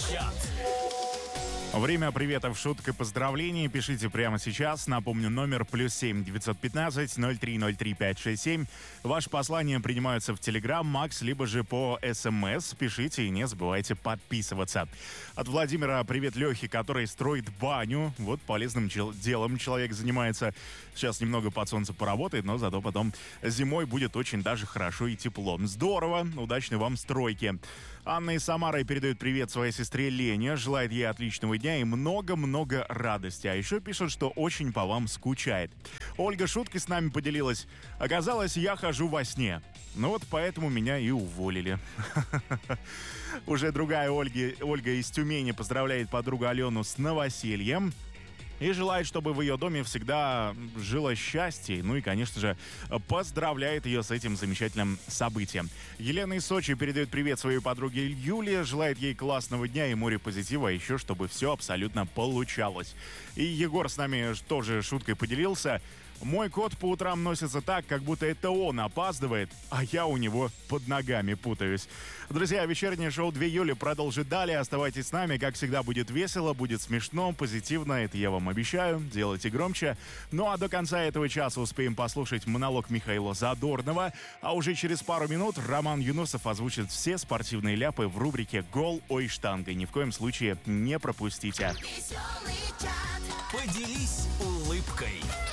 Чат. Время приветов, шуток и поздравлений пишите прямо сейчас. Напомню, номер +7 915 0303 567. Ваши послания принимаются в Telegram, Макс, либо же по СМС. Пишите и не забывайте подписываться. От Владимира привет Лехе, который строит баню. Вот полезным делом человек занимается. Сейчас немного под солнце поработает, но зато потом зимой будет очень даже хорошо и тепло. Здорово, удачной вам стройки. Анна из Самары передает привет своей сестре Лене. Желает ей отличного дня и много-много радости. А еще пишет, что очень по вам скучает. Ольга шуткой с нами поделилась. Оказалось, я хожу во сне. Ну вот поэтому меня и уволили. Уже другая Ольга из Тюмени поздравляет подругу Алену с новосельем. И желает, чтобы в ее доме всегда жило счастье. Ну и, конечно же, поздравляет ее с этим замечательным событием. Елена из Сочи передает привет своей подруге Юле. Желает ей классного дня и море позитива. А еще, чтобы все абсолютно получалось. И Егор с нами тоже шуткой поделился. Мой кот по утрам носится так, как будто это он опаздывает, а я у него под ногами путаюсь. Друзья, вечернее шоу 2 Юли продолжит далее. Оставайтесь с нами. Как всегда, будет весело, будет смешно, позитивно. Это я вам обещаю. Делайте громче. Ну а до конца этого часа успеем послушать монолог Михаила Задорнова. А уже через пару минут Роман Юнусов озвучит все спортивные ляпы в рубрике «Гол, ой, штангой». Ни в коем случае не пропустите. Поделись улыбкой.